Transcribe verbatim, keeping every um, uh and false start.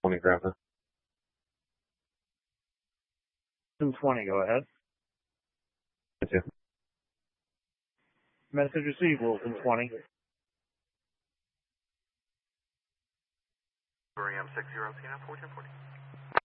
twenty Grandpa. Wilson twenty, go ahead. That's you. Message received, Wilson twenty. M six zero, T N fourteen forty.